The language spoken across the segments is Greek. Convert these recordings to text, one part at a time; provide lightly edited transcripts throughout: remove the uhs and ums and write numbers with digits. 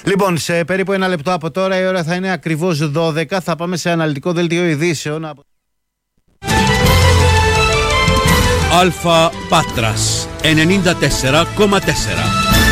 Λοιπόν, σε περίπου ένα λεπτό από τώρα η ώρα θα είναι ακριβώς 12. Θα πάμε σε αναλυτικό δελτίο ειδήσεων. Αλφα Πάτρας 94,4.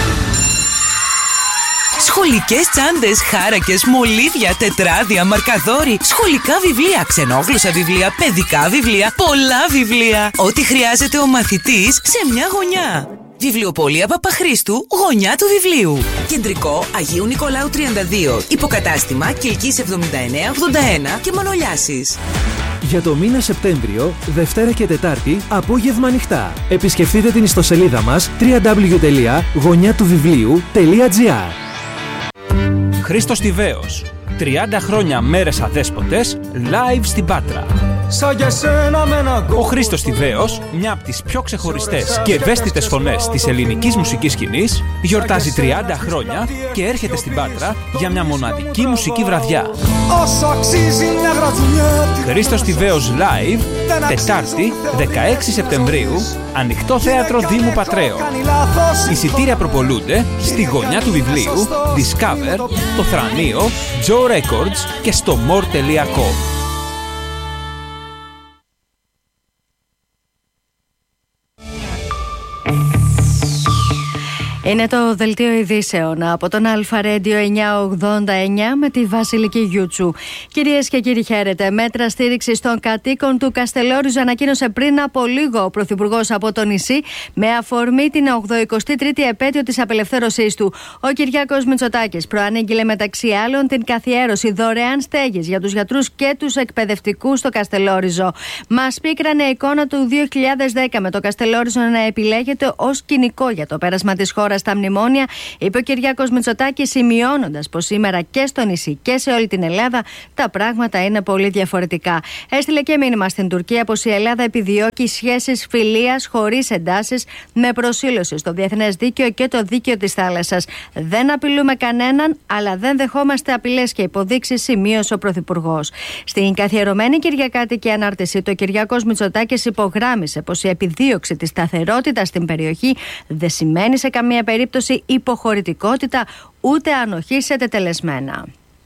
Σχολικές τσάντες, χάρακες, μολύβια, τετράδια, μαρκαδόροι, σχολικά βιβλία, ξενόγλωσσα βιβλία, παιδικά βιβλία, πολλά βιβλία. Ό,τι χρειάζεται ο μαθητής σε μια γωνιά. Βιβλιοπωλεία Παπαχρήστου, γωνιά του βιβλίου. Κεντρικό Αγίου Νικολάου 32. Υποκατάστημα Κιλκής 7981 και Μανολιάσης. Για το μήνα Σεπτέμβριο, Δευτέρα και Τετάρτη, απόγευμα ανοιχτά. Επισκεφτείτε την ιστοσελίδα μας www.γωνιατουβιβλίου.gr. Χρήστος Τιβαίος. 30 χρόνια μέρες αδέσποτες, live στην Πάτρα. Ο Χρήστος Τιβαίος, μια από τις πιο ξεχωριστές και ευαίσθητες φωνές της ελληνικής μουσικής σκηνής, γιορτάζει 30 χρόνια και έρχεται στην Πάτρα για μια μοναδική μουσική βραδιά. Χρήστος Τιβαίος live, Τετάρτη 16 Σεπτεμβρίου, ανοιχτό θέατρο Δήμου Πατρέων. Εισιτήρια προπολούνται στη Γωνιά του Βιβλίου, Discover, το Θρανείο, Joe Records και στο more.com. Είναι το δελτίο ειδήσεων από τον Αλφα Ρέντιο 989 με τη Βασιλική Γιούτσου. Κυρίες και κύριοι, χαίρετε. Μέτρα στήριξης των κατοίκων του Καστελόριζου ανακοίνωσε πριν από λίγο ο Πρωθυπουργός από το νησί με αφορμή την 83η επέτειο της απελευθέρωσής του. Ο Κυριάκος Μητσοτάκης προανήγγειλε μεταξύ άλλων την καθιέρωση δωρεάν στέγης για τους γιατρούς και τους εκπαιδευτικούς στο Καστελόριζο. Μας πίκρανε εικόνα του 2010 με το Καστελόριζο να επιλέγεται ως σκηνικό για το πέρασμα της χώρας στα μνημόνια, είπε ο Κυριάκος Μητσοτάκης, σημειώνοντας πως σήμερα και στο νησί και σε όλη την Ελλάδα τα πράγματα είναι πολύ διαφορετικά. Έστειλε και μήνυμα στην Τουρκία πως η Ελλάδα επιδιώκει σχέσεις φιλίας χωρίς εντάσεις, με προσήλωση στο διεθνές δίκαιο και το δίκαιο της θάλασσας. Δεν απειλούμε κανέναν, αλλά δεν δεχόμαστε απειλές και υποδείξεις, σημείωσε ο Πρωθυπουργός. Στην καθιερωμένη Κυριακάτικη ανάρτησή του, ο Κυριάκος Μητσοτάκης υπογράμμισε πως η επιδίωξη της σταθερότητας στην περιοχή δεν σημαίνει σε καμία περίπτωση υποχωρητικότητα ούτε ανοχή σε τετελεσμένα.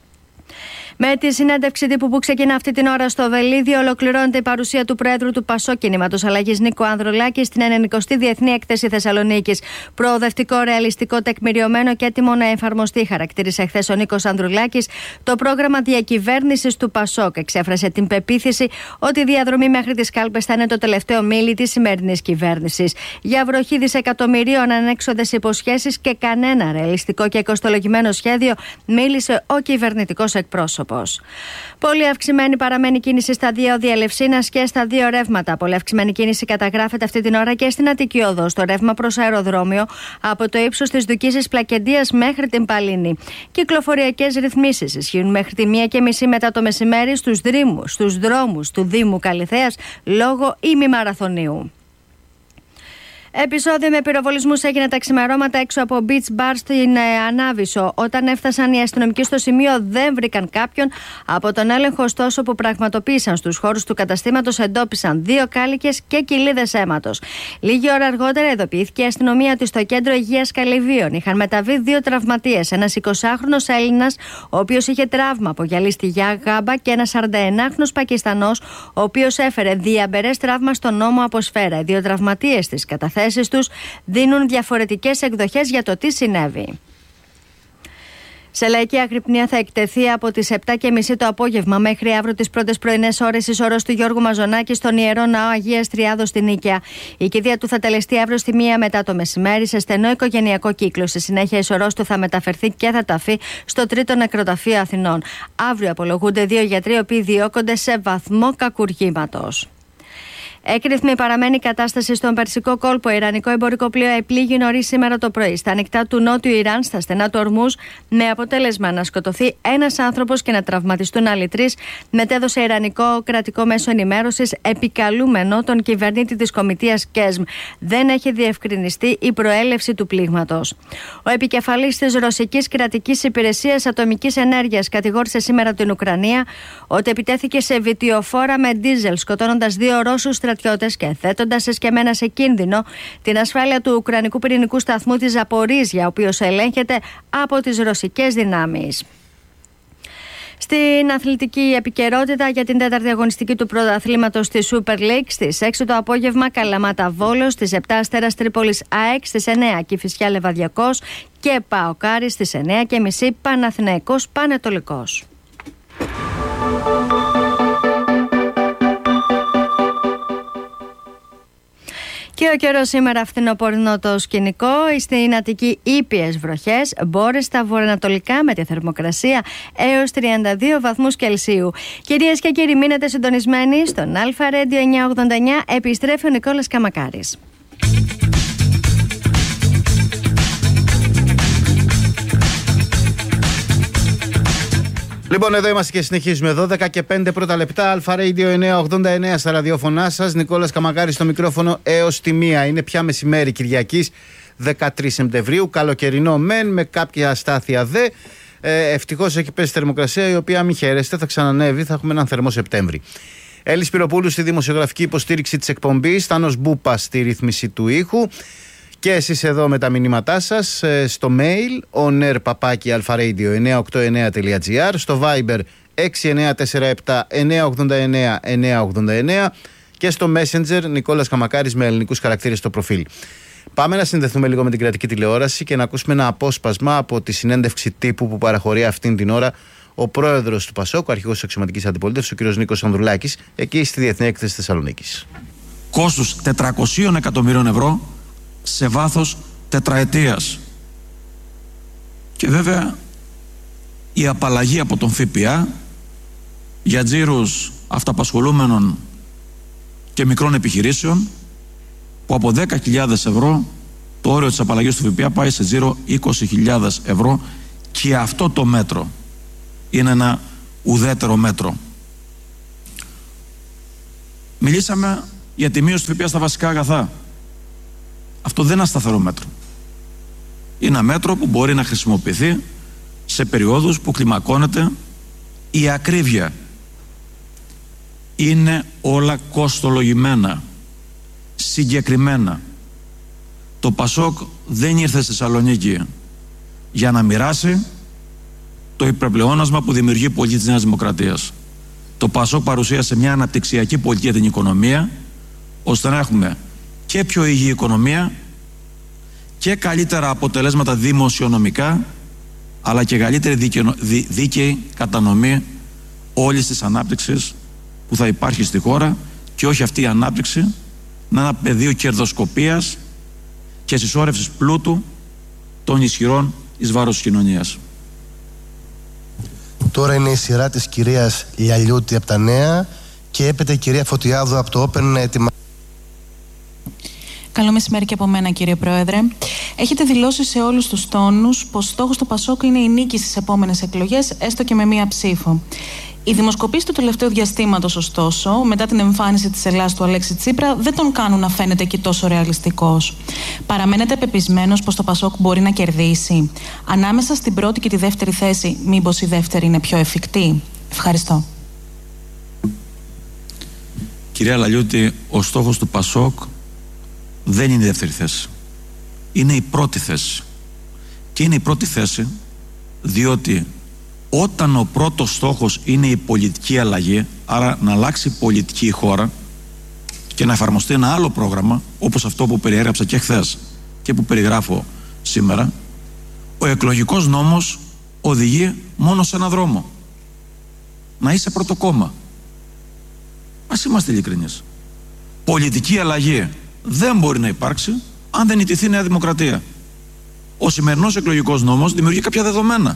Με τη συνέντευξη τύπου που ξεκινά αυτή την ώρα στο Βελίδιο, ολοκληρώνεται η παρουσία του Προέδρου του Πασόκ Κινήματος Αλλαγής Νίκου Ανδρουλάκη στην 90η Διεθνή Έκθεση Θεσσαλονίκης. Προοδευτικό, ρεαλιστικό, τεκμηριωμένο και έτοιμο να εφαρμοστεί, χαρακτήρισε χθες ο Νίκος Ανδρουλάκης το πρόγραμμα διακυβέρνησης του Πασόκ. Εξέφρασε την πεποίθηση ότι η διαδρομή μέχρι τις κάλπες θα είναι το τελευταίο μίλι της σημερινής κυβέρνησης. Για βροχή δισεκατομμυρίων, ανέξοδες υποσχέσεις και κανένα ρεαλιστικό και κοστολογημένο σχέδιο, μίλησε ο κυβερνητικός εκπρόσωπος. Πολύ αυξημένη παραμένει κίνηση στα διόδια Ελευσίνας και στα δύο ρεύματα. Πολύ αυξημένη κίνηση καταγράφεται αυτή την ώρα και στην Αττική Οδό, στο ρεύμα προς αεροδρόμιο, από το ύψος της Δουκίσης Πλακεντίας μέχρι την Παλίνη. Κυκλοφοριακές ρυθμίσεις ισχύουν μέχρι τη 1:30 μετά το μεσημέρι στους δρόμους του Δήμου Καλιθέας λόγω ημιμαραθωνίου. Επεισόδιο με πυροβολισμούς έγινε τα ξημερώματα έξω από beach bar στην Ανάβησο. Όταν έφτασαν οι αστυνομικοί στο σημείο, δεν βρήκαν κάποιον. Από τον έλεγχο, ωστόσο, που πραγματοποίησαν στους χώρους του καταστήματος, εντόπισαν 2 κάλικες και κοιλίδες αίματος. Λίγη ώρα αργότερα, ειδοποιήθηκε η αστυνομία ότι στο κέντρο υγείας Καλυβίων είχαν μεταβεί 2 τραυματίες. Ένας 20χρονος Έλληνας, ο οποίος είχε τραύμα από γυαλί στη γάμπα, και ένας 41χρονος Πακιστανός, ο οποίος έφερε διαμπερές τραύμα στον ώμο από σφαίρα. Οι 2 τραυματίες της καταθέσεις τους δίνουν διαφορετικές εκδοχές για το τι συνέβη. Σε λαϊκή αγρυπνία θα εκτεθεί από τις 7:30 το απόγευμα μέχρι αύριο τις πρώτες πρωινές ώρες εις όρος του Γιώργου Μαζονάκη στον Ιερό Ναό Αγίας Τριάδος στην Νίκαια. Η κηδεία του θα τελεστεί αύριο στη 1 μετά το μεσημέρι σε στενό οικογενειακό κύκλο. Στη συνέχεια η σωρός του θα μεταφερθεί και θα ταφεί στο 3ο Νεκροταφείο Αθηνών. Αύριο απολογούνται 2 γιατροί οι οποίοι διώκονται σε βαθμό κακουργήματος. Έκρηθμη παραμένει η κατάσταση στον Περσικό κόλπο. Ιρανικό εμπορικό πλοίο επλήγει νωρίς σήμερα το πρωί στα ανοιχτά του νότιου Ιράν, στα στενά του Ορμούζ, με αποτέλεσμα να σκοτωθεί ένας άνθρωπος και να τραυματιστούν άλλοι 3, μετέδωσε Ιρανικό κρατικό μέσο ενημέρωσης, επικαλούμενο τον κυβερνήτη της Κομιτείας ΚΕΣΜ. Δεν έχει διευκρινιστεί η προέλευση του πλήγματος. Ο επικεφαλής της Ρωσικής Κρατικής Υπηρεσίας Ατομικής Ενέργειας κατηγόρησε σήμερα την Ουκρανία ότι επιτέθηκε σε βιτιοφόρα με ντίζελ, σκοτώνοντας 2 Ρώσους στρατιώτες στρατιώτες και θέτοντας εσκεμμένα σε κίνδυνο την ασφάλεια του Ουκρανικού πυρηνικού σταθμού της Ζαπορίζια, ο οποίος ελέγχεται από τις ρωσικές δυνάμεις. Στην αθλητική επικαιρότητα για την τέταρτη αγωνιστική του πρωταθλήματος στη Super League, στις 6 το απόγευμα Καλαμάτα Βόλος, στις 7 Αστέρας Τρίπολης ΑΕΚ, στις 9 Κηφισιά Λεβαδιακός και ΠΑΟΚ Άρης, στις 9:30 Παναθηναϊκός Πανετολικός. Και ο καιρός σήμερα φθινοπορεινό το σκηνικό, στην Αττική ήπιες βροχές, μπόρες στα βορειοανατολικά με τη θερμοκρασία έως 32 βαθμούς Κελσίου. Κυρίες και κύριοι, μείνετε συντονισμένοι στον Αλφα Radio 989, επιστρέφει ο Νικόλας Καμακάρης. Λοιπόν, εδώ είμαστε και συνεχίζουμε. 12 και 5 πρώτα λεπτά. Αλφα Radio 989 στα ραδιόφωνά σας. Νικόλας Καμακάρης στο μικρόφωνο έως τη 1. Είναι πια μεσημέρι Κυριακής 13 Σεπτεμβρίου. Καλοκαιρινό μεν, με κάποια αστάθεια δε. Ευτυχώς έχει πέσει θερμοκρασία, η οποία, μην χαίρεστε, θα ξανανεύει. Θα έχουμε έναν θερμό Σεπτέμβρη. Έλλης Πυροπούλου στη δημοσιογραφική υποστήριξη της εκπομπής. Θάνος Μπούπα στη ρύθμιση του ήχου. Και εσείς εδώ με τα μηνύματά σας στο mail oner@alfaradio989.gr, στο Viber 6947-989-989 και στο Messenger Νικόλας Καμακάρης με ελληνικούς χαρακτήρες στο προφίλ. Πάμε να συνδεθούμε λίγο με την κρατική τηλεόραση και να ακούσουμε ένα απόσπασμα από τη συνέντευξη τύπου που παραχωρεί αυτήν την ώρα ο πρόεδρος του ΠΑΣΟΚ, ο αρχηγός της αξιωματικής αντιπολίτευσης, ο κ. Νίκος Ανδρουλάκης, εκεί στη Διεθνή Έκθεση Θεσσαλονίκης. Κόστος 400 εκατομμυρίων ευρώ σε βάθος τετραετίας. Και βέβαια η απαλλαγή από τον ΦΠΑ για τζίρους αυταπασχολούμενων και μικρών επιχειρήσεων, που από 10.000 ευρώ το όριο της απαλλαγής του ΦΠΑ πάει σε τζίρο 20.000 ευρώ, και αυτό το μέτρο είναι ένα ουδέτερο μέτρο. Μιλήσαμε για τη μείωση του ΦΠΑ στα βασικά αγαθά. Αυτό δεν είναι ένα σταθερό μέτρο. Είναι ένα μέτρο που μπορεί να χρησιμοποιηθεί σε περιόδους που κλιμακώνεται η ακρίβεια. Είναι όλα κοστολογημένα, συγκεκριμένα. Το ΠΑΣΟΚ δεν ήρθε στη Θεσσαλονίκη για να μοιράσει το υπερπλεόνασμα που δημιουργεί η πολιτική της Νέας Δημοκρατίας. Το ΠΑΣΟΚ παρουσίασε μια αναπτυξιακή πολιτική για την οικονομία, ώστε να έχουμε και πιο υγιή οικονομία και καλύτερα αποτελέσματα δημοσιονομικά, αλλά και καλύτερη δίκαιη κατανομή όλης της ανάπτυξης που θα υπάρχει στη χώρα, και όχι αυτή η ανάπτυξη να είναι ένα πεδίο κερδοσκοπίας και συσσόρευσης πλούτου των ισχυρών εις βάρος της κοινωνίας. Τώρα είναι η σειρά της κυρίας Λιαλιούτη από τα Νέα και έπειτα η κυρία Φωτιάδου από το Open έτοιμα. Καλό μεσημέρι και από μένα, κύριε Πρόεδρε. Έχετε δηλώσει σε όλους τους τόνους πως στόχος του ΠΑΣΟΚ είναι η νίκη στις επόμενες εκλογές, έστω και με μία ψήφο. Οι δημοσκοπήσεις του τελευταίου διαστήματος, ωστόσο, μετά την εμφάνιση της Ελλάδας του Αλέξη Τσίπρα, δεν τον κάνουν να φαίνεται και τόσο ρεαλιστικός. Παραμένετε πεπισμένος πως το ΠΑΣΟΚ μπορεί να κερδίσει? Ανάμεσα στην πρώτη και τη δεύτερη θέση, μήπως η δεύτερη είναι πιο εφικτή? Ευχαριστώ. Κυρία Λαλιούτη, ο στόχος του ΠΑΣΟΚ δεν είναι η δεύτερη θέση. Είναι η πρώτη θέση. Και είναι η πρώτη θέση διότι όταν ο πρώτος στόχος είναι η πολιτική αλλαγή, άρα να αλλάξει πολιτική η χώρα και να εφαρμοστεί ένα άλλο πρόγραμμα, όπως αυτό που περιέγραψα και χθες και που περιγράφω σήμερα, ο εκλογικός νόμος οδηγεί μόνο σε ένα δρόμο: να είσαι πρώτο κόμμα. Ας είμαστε ειλικρινείς. Πολιτική αλλαγή δεν μπορεί να υπάρξει αν δεν ιτηθεί η Νέα Δημοκρατία. Ο σημερινός εκλογικός νόμος δημιουργεί κάποια δεδομένα.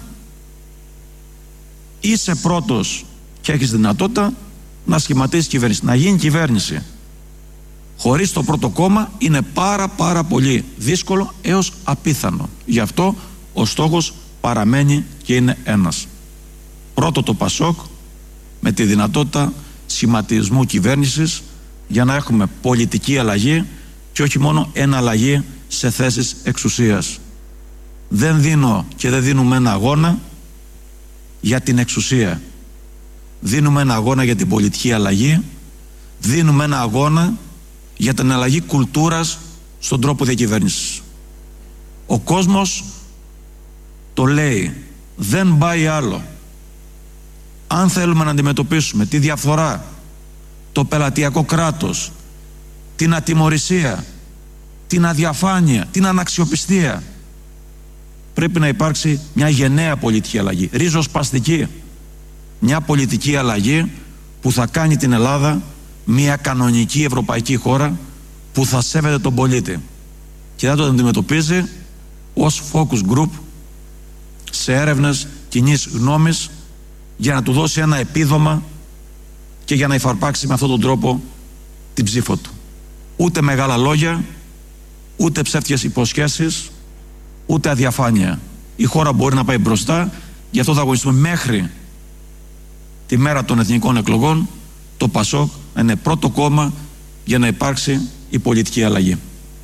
Είσαι πρώτος και έχεις δυνατότητα να σχηματίσεις κυβέρνηση, να γίνει κυβέρνηση. Χωρίς το πρώτο κόμμα είναι πάρα πολύ δύσκολο έως απίθανο. Γι' αυτό ο στόχος παραμένει και είναι ένας. Πρώτο το ΠΑΣΟΚ, με τη δυνατότητα σχηματισμού κυβέρνησης, για να έχουμε πολιτική αλλαγή και όχι μόνο εναλλαγή σε θέσεις εξουσίας. Δεν δίνω και δεν δίνουμε ένα αγώνα για την εξουσία. Δίνουμε ένα αγώνα για την πολιτική αλλαγή. Δίνουμε ένα αγώνα για την αλλαγή κουλτούρας στον τρόπο διακυβέρνησης. Ο κόσμος το λέει, δεν πάει άλλο. Αν θέλουμε να αντιμετωπίσουμε τη διαφθορά, το πελατειακό κράτος, την ατιμωρησία, την αδιαφάνεια, την αναξιοπιστία, πρέπει να υπάρξει μια γενναία πολιτική αλλαγή, ριζοσπαστική. Μια πολιτική αλλαγή που θα κάνει την Ελλάδα μια κανονική ευρωπαϊκή χώρα που θα σέβεται τον πολίτη και θα τον αντιμετωπίζει ως focus group σε έρευνες κοινής γνώμης για να του δώσει ένα επίδομα και για να υφαρπάξει με αυτόν τον τρόπο την ψήφο του. Ούτε μεγάλα λόγια, ούτε ψεύτικες υποσχέσεις, ούτε αδιαφάνεια. Η χώρα μπορεί να πάει μπροστά, γι' αυτό θα αγωνιστούμε μέχρι τη μέρα των εθνικών εκλογών το ΠΑΣΟΚ να είναι πρώτο κόμμα για να υπάρξει η πολιτική αλλαγή.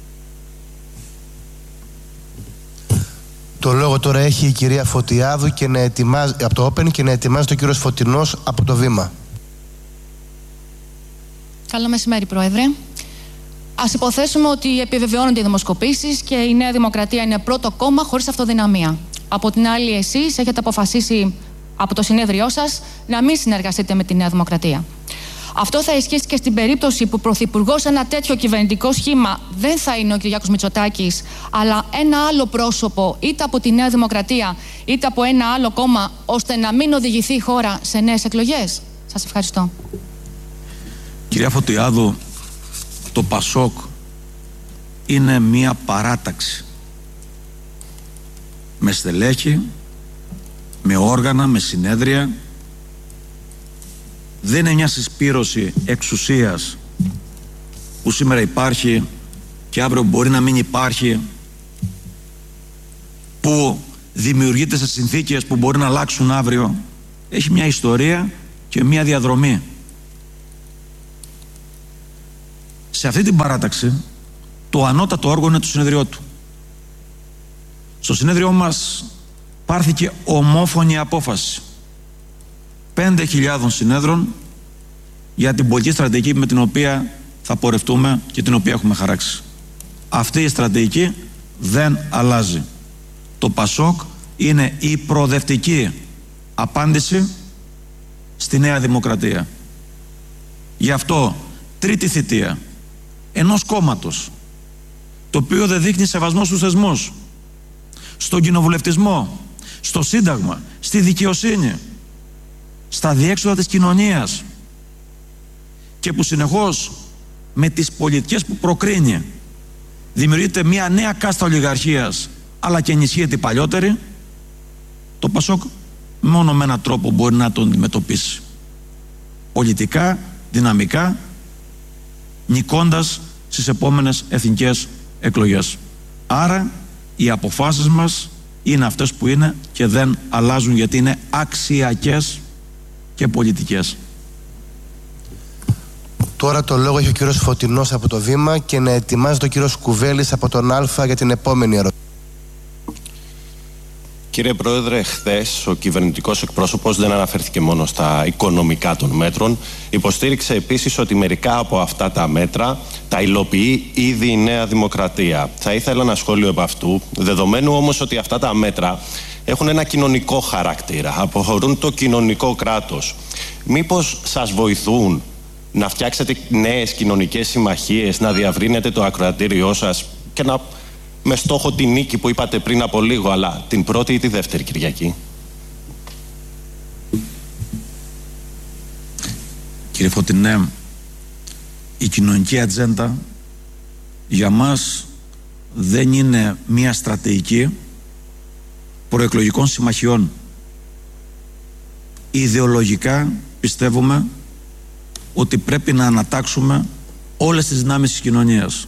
Το λόγο τώρα έχει η κυρία Φωτιάδου και να ετοιμάζει, από το Open, και να ετοιμάζει το κύριος Φωτεινός από το Βήμα. Καλό μεσημέρι, Πρόεδρε. Ας υποθέσουμε ότι επιβεβαιώνονται οι δημοσκοπήσεις και η Νέα Δημοκρατία είναι πρώτο κόμμα χωρίς αυτοδυναμία. Από την άλλη, εσείς έχετε αποφασίσει από το συνέδριό σας να μην συνεργαστείτε με τη Νέα Δημοκρατία. Αυτό θα ισχύσει και στην περίπτωση που πρωθυπουργός ένα τέτοιο κυβερνητικό σχήμα δεν θα είναι ο Κυριάκος Μητσοτάκης, αλλά ένα άλλο πρόσωπο, είτε από τη Νέα Δημοκρατία, είτε από ένα άλλο κόμμα, ώστε να μην οδηγηθεί η χώρα σε νέες εκλογές. Σας ευχαριστώ. Κυρία Φωτιάδου, το ΠΑΣΟΚ είναι μία παράταξη με στελέχη, με όργανα, με συνέδρια. Δεν είναι μια συσπήρωση εξουσίας που σήμερα υπάρχει και αύριο μπορεί να μην υπάρχει, που δημιουργείται σε συνθήκες που μπορεί να αλλάξουν αύριο. Έχει μια ιστορία και μια διαδρομή. Σε αυτή την παράταξη το ανώτατο όργανο είναι το συνέδριό του. Στο συνέδριό μας πάρθηκε ομόφωνη απόφαση 5.000 συνέδρων για την πολιτική στρατηγική με την οποία θα πορευτούμε και την οποία έχουμε χαράξει. Αυτή η στρατηγική δεν αλλάζει. Το ΠΑΣΟΚ είναι η προοδευτική απάντηση στη Νέα Δημοκρατία. Γι' αυτό τρίτη θητεία ενός κόμματος το οποίο δεν δείχνει σεβασμό στους θεσμούς, στον κοινοβουλευτισμό, στο Σύνταγμα, στη δικαιοσύνη, στα διέξοδα της κοινωνίας, και που συνεχώς με τις πολιτικές που προκρίνει δημιουργείται μια νέα κάστα ολιγαρχίας αλλά και ενισχύεται η παλιότερη, το ΠΑΣΟΚ μόνο με έναν τρόπο μπορεί να τον αντιμετωπίσει: πολιτικά, δυναμικά, νικώντας στις επόμενες εθνικές εκλογές. Άρα οι αποφάσεις μας είναι αυτές που είναι και δεν αλλάζουν, γιατί είναι αξιακές και πολιτικές. Τώρα το λόγο έχει ο κύριος Φωτεινός από το Βήμα και να ετοιμάζει το κύριος Κουβέλης από τον Α για την επόμενη ερώτηση. Κύριε Πρόεδρε, χθες ο κυβερνητικός εκπρόσωπος δεν αναφέρθηκε μόνο στα οικονομικά των μέτρων. Υποστήριξε επίσης ότι μερικά από αυτά τα μέτρα τα υλοποιεί ήδη η Νέα Δημοκρατία. Θα ήθελα ένα σχόλιο από αυτού, δεδομένου όμως ότι αυτά τα μέτρα έχουν ένα κοινωνικό χαρακτήρα, αφορούν το κοινωνικό κράτος. Μήπως σας βοηθούν να φτιάξετε νέες κοινωνικές συμμαχίες, να διαβρύνετε το ακροατήριό σας και να... με στόχο την νίκη που είπατε πριν από λίγο, αλλά την πρώτη ή τη δεύτερη Κυριακή? Κύριε Φωτεινέ, η κοινωνική ατζέντα για μας δεν είναι μια στρατηγική προεκλογικών συμμαχιών. Ιδεολογικά πιστεύουμε ότι πρέπει να ανατάξουμε όλες τις δυνάμεις της κοινωνίας.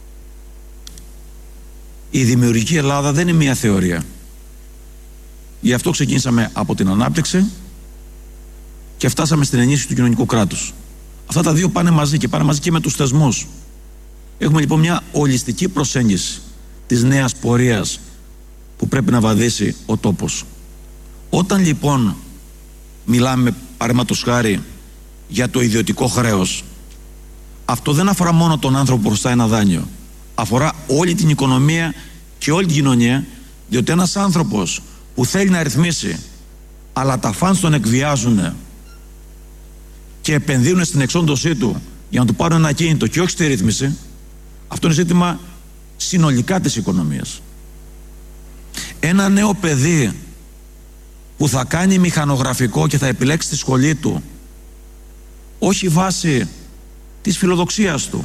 Η δημιουργική Ελλάδα δεν είναι μια θεωρία. Γι' αυτό ξεκινήσαμε από την ανάπτυξη και φτάσαμε στην ενίσχυση του κοινωνικού κράτους. Αυτά τα δύο πάνε μαζί και πάνε μαζί και με τους θεσμούς. Έχουμε λοιπόν μια ολιστική προσέγγιση της νέας πορείας που πρέπει να βαδίσει ο τόπος. Όταν λοιπόν μιλάμε παραδείγματος χάρη για το ιδιωτικό χρέος, αυτό δεν αφορά μόνο τον άνθρωπο μπροστά ένα δάνειο. Αφορά όλη την οικονομία και όλη την κοινωνία, διότι ένας άνθρωπος που θέλει να ρυθμίσει, αλλά τα φανς τον εκβιάζουν και επενδύουν στην εξόντωσή του για να του πάρουν ένα κίνητο και όχι στη ρύθμιση, αυτό είναι ζήτημα συνολικά της οικονομίας. Ένα νέο παιδί που θα κάνει μηχανογραφικό και θα επιλέξει τη σχολή του όχι βάσει της φιλοδοξίας του,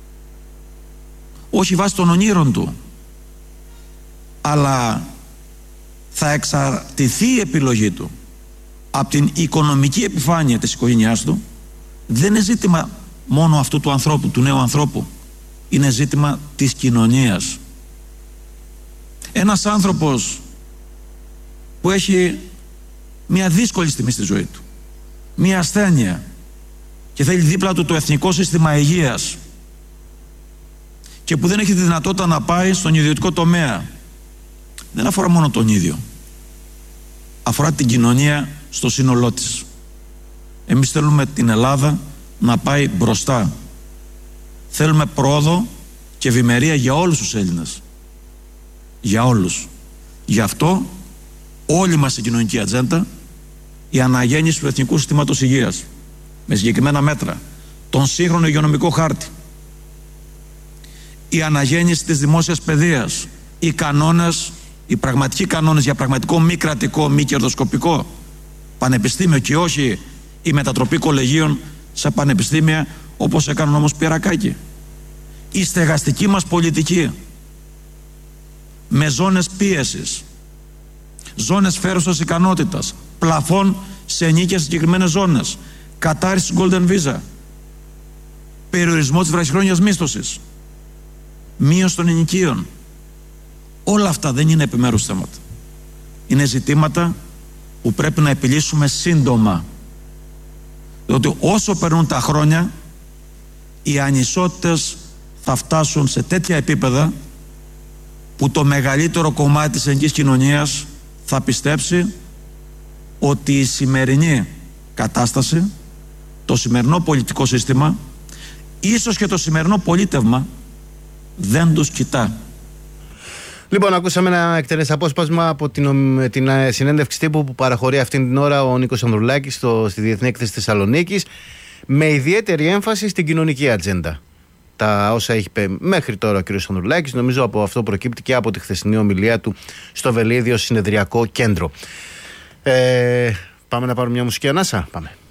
όχι βάσει των ονείρων του, αλλά θα εξαρτηθεί η επιλογή του από την οικονομική επιφάνεια της οικογένειάς του, δεν είναι ζήτημα μόνο αυτού του ανθρώπου, του νέου ανθρώπου. Είναι ζήτημα της κοινωνίας. Ένας άνθρωπος που έχει μια δύσκολη στιγμή στη ζωή του, μια ασθένεια και θέλει δίπλα του το εθνικό σύστημα υγείας και που δεν έχει τη δυνατότητα να πάει στον ιδιωτικό τομέα, δεν αφορά μόνο τον ίδιο, αφορά την κοινωνία στο σύνολό της. Εμείς θέλουμε την Ελλάδα να πάει μπροστά. Θέλουμε πρόοδο και ευημερία για όλους τους Έλληνες. Για όλους. Γι' αυτό όλη μας η κοινωνική ατζέντα, η αναγέννηση του Εθνικού Συστήματος Υγείας με συγκεκριμένα μέτρα, τον σύγχρονο υγειονομικό χάρτη, η αναγέννηση της δημόσιας παιδείας, οι κανόνες, οι πραγματικοί κανόνες για πραγματικό μη κρατικό, μη κερδοσκοπικό πανεπιστήμιο και όχι η μετατροπή κολεγίων σε πανεπιστήμια όπως έκαναν όμως Πιερακάκη. Η στεγαστική μας πολιτική με ζώνες πίεσης, ζώνες φέρουσας ικανότητας, πλαφών σε ενίκες συγκεκριμένες ζώνες, κατάρριση της Golden Visa, περιορισμό της βραχυχρόνιας μίσθωσης, μείωση των ενοικίων. Όλα αυτά δεν είναι επιμέρους θέματα. Είναι ζητήματα που πρέπει να επιλύσουμε σύντομα. Διότι όσο περνούν τα χρόνια, οι ανισότητες θα φτάσουν σε τέτοια επίπεδα που το μεγαλύτερο κομμάτι της ελληνικής κοινωνίας θα πιστέψει ότι η σημερινή κατάσταση, το σημερινό πολιτικό σύστημα, ίσως και το σημερινό πολίτευμα δεν τους κοιτά. Λοιπόν, ακούσαμε ένα εκτενές απόσπασμα από την συνέντευξη τύπου που παραχωρεί αυτήν την ώρα ο Νίκος Ανδρουλάκης στη Διεθνή Έκθεση Θεσσαλονίκης, με ιδιαίτερη έμφαση στην κοινωνική ατζέντα. Τα όσα έχει πει μέχρι τώρα ο κ. Ανδρουλάκης, νομίζω από αυτό προκύπτει και από τη χθεσινή ομιλία του στο Βελίδιο Συνεδριακό Κέντρο. Πάμε να πάρουμε μια μουσική ανάσα. Πάμε.